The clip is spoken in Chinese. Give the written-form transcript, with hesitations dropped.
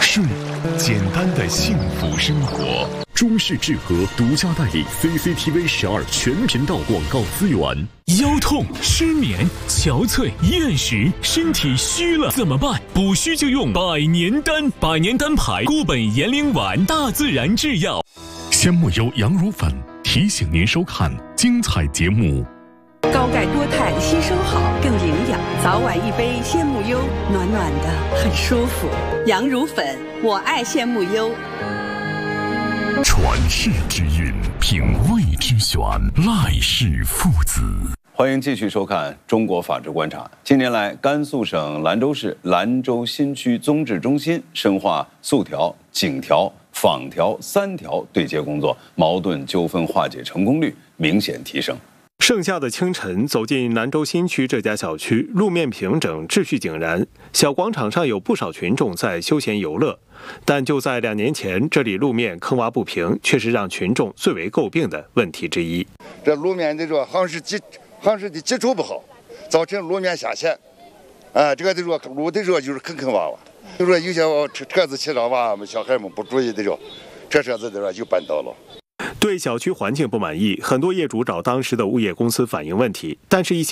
睡，简单的幸福生活。 中式智和独家代理 CCTV 12全频道广告资源。 腰痛、失眠、憔悴、厌食，身体虚了怎么办？补虚就用百年丹，百年丹牌固本延龄丸，大自然制药。 鲜木优羊乳粉提醒您收看精彩节目。 高钙多肽吸收好，更营养。早晚一杯鲜木优，暖暖的，很舒服。羊乳粉，我爱鲜木优。 传世之韵，品味之选，赖氏父子。 欢迎继续收看《中国法治观察》。近年来，甘肃省兰州市兰州新区综治中心深化诉调、警调、访调3调对接工作，矛盾纠纷化解成功率明显提升。 盛夏的清晨，走进兰州新区这家小区，路面平整，秩序井然。小广场上有不少群众在休闲游乐，但就在2年前，这里路面坑洼不平，却是让群众最为诟病的问题之一。 这路面的航时的基础不好，造成路面下陷。这个路的就是坑洼洼。就说有些车子骑上娃们小孩们不注意的这车子就绊倒了。 对小区环境不满意，很多业主找当时的物业公司反映问题，但是一些